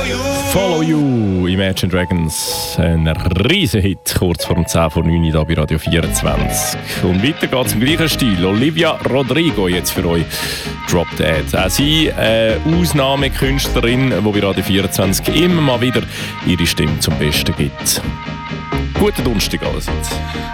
Follow You, Imagine Dragons, ein riesen Hit, kurz vor dem 10 vor 9 hier bei Radio 24. Und weiter geht's im gleichen Stil. Olivia Rodrigo jetzt für euch, Drop Dead. Auch sie, Ausnahmekünstlerin, die bei Radio 24 immer mal wieder ihre Stimme zum Besten gibt. Guten Donnerstag allerseits.